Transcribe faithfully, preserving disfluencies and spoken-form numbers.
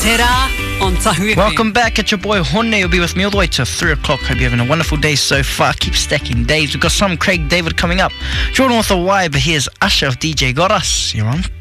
Tera on Tahu F M. Welcome back. It's your boy Honne. You'll be with me all the way to three o'clock. Hope you're having a wonderful day so far. Keep stacking days. We've got some Craig David coming up. Jordan with a Y, but here's Usher of D J Got Us. You're on